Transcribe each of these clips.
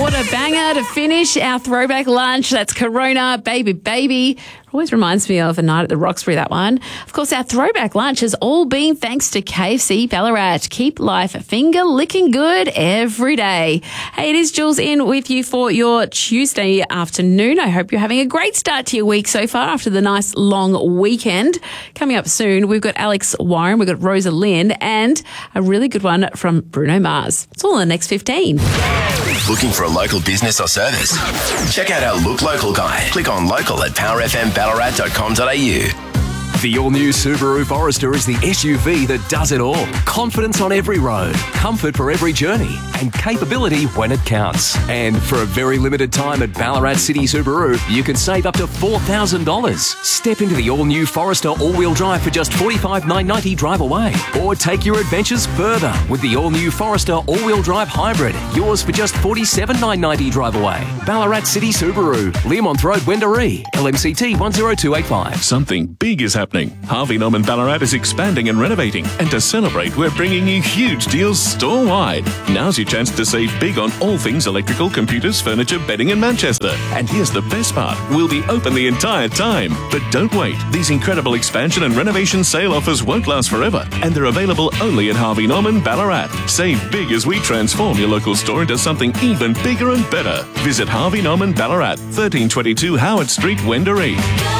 What a banger to finish our throwback lunch. That's Corona, Baby Baby. Always reminds me of a night at the Roxbury, that one. Of course, our throwback lunch has all been thanks to KFC Ballarat. Keep life finger licking good every day. Hey, it is Jules in with you for your Tuesday afternoon. I hope you're having a great start to your week so far after the nice long weekend. Coming up soon, we've got Alex Warren, we've got Rosa Lynn, and a really good one from Bruno Mars. It's all in the next 15. Looking for a local business or service? Check out our Look Local guide. Click on local at powerfmballarat.com.au. The all-new Subaru Forester is the SUV that does it all. Confidence on every road, comfort for every journey, and capability when it counts. And for a very limited time at Ballarat City Subaru, you can save up to $4,000. Step into the all-new Forester all-wheel drive for just $45,990 drive away. Or take your adventures further with the all-new Forester all-wheel drive hybrid. Yours for just $47,990 drive away. Ballarat City Subaru, Learmonth Road, Wendouree, LMCT 10285. Something big is happening. Harvey Norman Ballarat is expanding and renovating, and to celebrate, we're bringing you huge deals store-wide. Now's your chance to save big on all things electrical, computers, furniture, bedding in Manchester. And here's the best part, we'll be open the entire time. But don't wait, these incredible expansion and renovation sale offers won't last forever, and they're available only at Harvey Norman Ballarat. Save big as we transform your local store into something even bigger and better. Visit Harvey Norman Ballarat, 1322 Howard Street, Wendouree.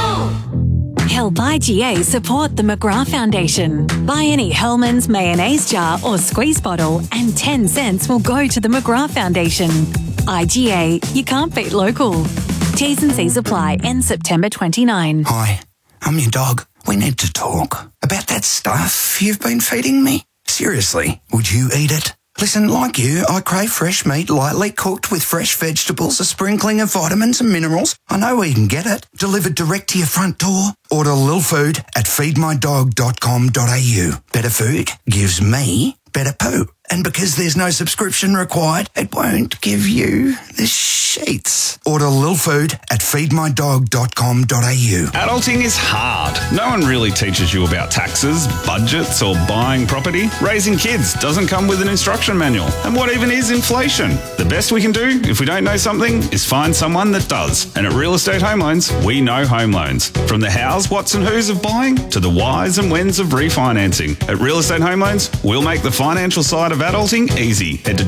Help IGA support the McGrath Foundation. Buy any Hellmann's mayonnaise jar or squeeze bottle and 10 cents will go to the McGrath Foundation. IGA, you can't beat local. T's and C's apply. End September 29. Hi, I'm your dog. We need to talk about that stuff you've been feeding me. Seriously, would you eat it? Listen, like you, I crave fresh meat lightly cooked with fresh vegetables, a sprinkling of vitamins and minerals. I know where you can get it. Delivered direct to your front door. Order Lil Food at feedmydog.com.au. Better food gives me better poo. And because there's no subscription required, it won't give you the sheets. Order Lil Food at feedmydog.com.au. Adulting is hard. No one really teaches you about taxes, budgets, or buying property. Raising kids doesn't come with an instruction manual. And what even is inflation? The best we can do, if we don't know something, is find someone that does. And at Real Estate Home Loans, we know home loans. From the hows, whats and whos of buying to the whys and whens of refinancing. At Real Estate Home Loans, we'll make the financial side of adulting easy. Head to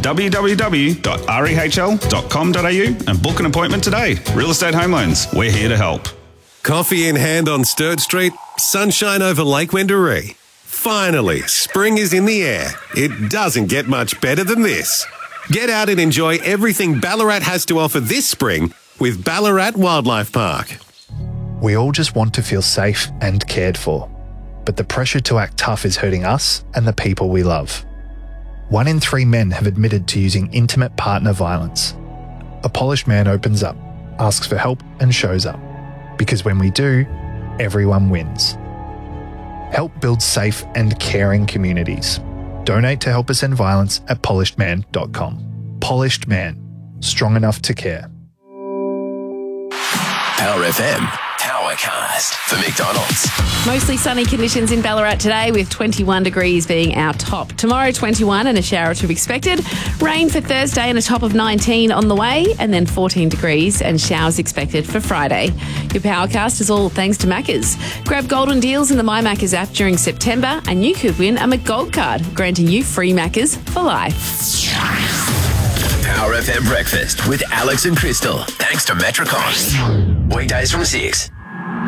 www.rehl.com.au and book an appointment today. Real Estate Home Loans, we're here to help. Coffee in hand on Sturt Street, sunshine over Lake Wendouree. Finally, spring is in the air. It doesn't get much better than this. Get out and enjoy everything Ballarat has to offer this spring with Ballarat Wildlife Park. We all just want to feel safe and cared for, but the pressure to act tough is hurting us and the people we love. 1 in 3 men have admitted to using intimate partner violence. A polished man opens up, asks for help and shows up. Because when we do, everyone wins. Help build safe and caring communities. Donate to Help Us End Violence at polishedman.com. Polished Man. Strong enough to care. Power FM. Powercast for McDonald's. Mostly sunny conditions in Ballarat today with 21 degrees being our top. Tomorrow 21 and a shower or two expected. Rain for Thursday and a top of 19 on the way, and then 14 degrees and showers expected for Friday. Your Powercast is all thanks to Maccas. Grab golden deals in the My Maccas app during September and you could win a McGold card, granting you free Maccas for life. Power FM Breakfast with Alex and Crystal. Thanks to Metricon. Weekdays from 6.